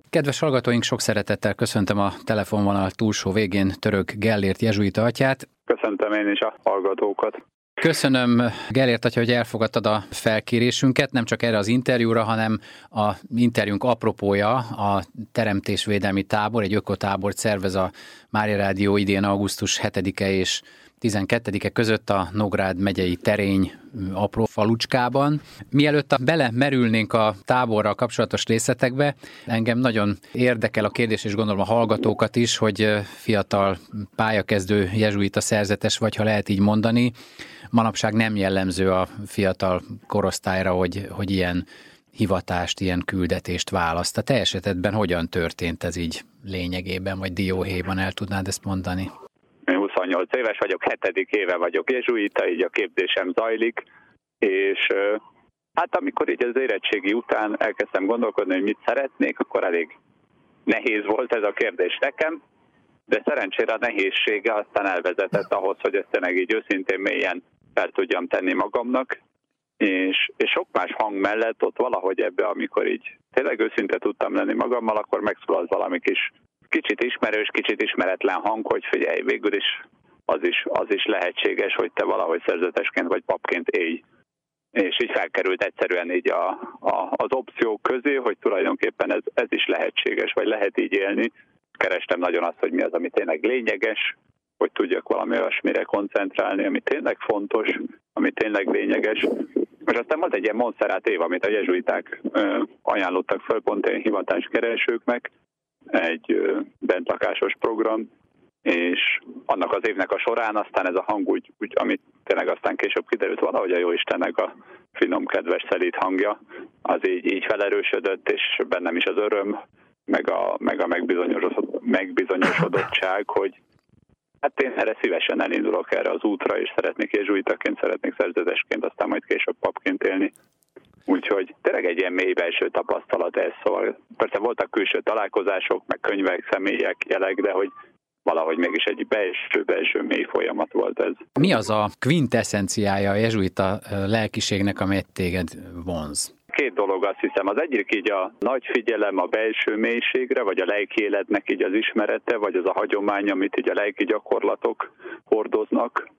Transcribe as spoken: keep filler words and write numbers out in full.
Kedves hallgatóink, sok szeretettel köszöntöm a telefonvonal túlsó végén Török Gellért jezsuita atyát. Köszöntöm én is a hallgatókat. Köszönöm, Gellért atya, hogy elfogadtad a felkérésünket, nem csak erre az interjúra, hanem a interjúnk apropója a Teremtésvédelmi Tábor, egy ökotábort szervez a Mária Rádió idén augusztus hetedike és tizenkettedike között a Nógrád megyei Terény apró falucskában. Mielőtt a bele merülnénk a táborral kapcsolatos részletekbe, engem nagyon érdekel a kérdés, és gondolom a hallgatókat is, hogy fiatal pályakezdő jezsuita szerzetes vagy, ha lehet így mondani. Manapság nem jellemző a fiatal korosztályra, hogy, hogy ilyen hivatást, ilyen küldetést választ. A te esetedben hogyan történt ez így lényegében, vagy dióhéjban, el tudnád ezt mondani? huszonnyolc éves vagyok, hetedik éve vagyok jezsuita, így a képzésem zajlik, és hát amikor így az érettségi után elkezdtem gondolkodni, hogy mit szeretnék, akkor elég nehéz volt ez a kérdés nekem, de szerencsére a nehézsége aztán elvezetett ahhoz, hogy ezt tényleg így őszintén mélyen fel tudjam tenni magamnak, és, és sok más hang mellett ott valahogy ebbe, amikor így tényleg őszinte tudtam lenni magammal, akkor megszólalt valami kis kicsit ismerős, kicsit ismeretlen hang, hogy figyelj, végül is az is, az is lehetséges, hogy te valahogy szerzetesként vagy papként élj. És így felkerült egyszerűen így a, a, az opciók közé, hogy tulajdonképpen ez, ez is lehetséges, vagy lehet így élni. Kerestem nagyon azt, hogy mi az, ami tényleg lényeges, hogy tudjak valami olyasmire koncentrálni, ami tényleg fontos, ami tényleg lényeges. És aztán volt egy ilyen Monserrat év, amit a jezsuiták ö, ajánlottak föl pont ilyen hivatáskeresőknek, egy ö, bentlakásos program, és annak az évnek a során aztán ez a hang úgy, úgy amit tényleg aztán később kiderült, valahogy a Jóistennek a finom, kedves, szelíd hangja, az így, így felerősödött, és bennem is az öröm, meg a, meg a megbizonyosodottság, hogy hát én erre szívesen elindulok erre az útra, és szeretnék jezsuitaként, szeretnék szerzetesként, aztán majd később papként élni. Úgyhogy tényleg egy ilyen mély belső tapasztalat ez, szóval persze voltak külső találkozások, meg könyvek, személyek, jelek, de hogy valahogy mégis egy belső-belső mély folyamat volt ez. Mi az a quintesszenciája a jezsuita lelkiségnek, amelyet téged vonz? Két dolog, azt hiszem. Az egyik így a nagy figyelem a belső mélységre, vagy a lelki életnek így az ismerete, vagy az a hagyomány, amit így a lelki gyakorlatok hordoznak.